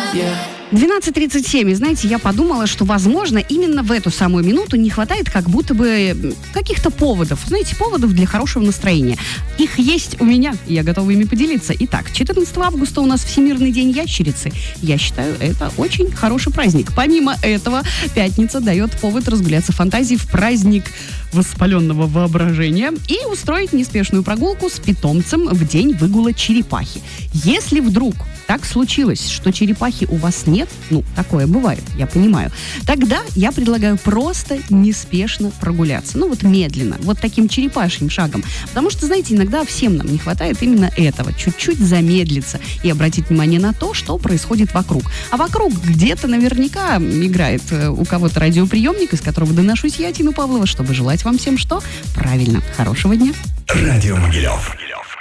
12:37, и знаете, я подумала, что, возможно, именно в эту самую минуту не хватает как будто бы каких-то поводов, знаете, поводов для хорошего настроения. Их есть у меня, и я готова ими поделиться. Итак, 14 августа у нас Всемирный день ящерицы. Я считаю, это очень хороший праздник. Помимо этого, пятница дает повод разгуляться фантазии в праздник воспаленного воображения и устроить неспешную прогулку с питомцем в день выгула черепахи. Если вдруг так случилось, что черепахи у вас нет, такое бывает, я понимаю, тогда я предлагаю просто неспешно прогуляться. Медленно, вот таким черепашьим шагом. Потому что, знаете, иногда всем нам не хватает именно этого. Чуть-чуть замедлиться и обратить внимание на то, что происходит вокруг. А вокруг где-то наверняка играет у кого-то радиоприемник, из которого доношусь я, Тина Павлова, чтобы желать вам всем что? Правильно, хорошего дня. Радио Могилев.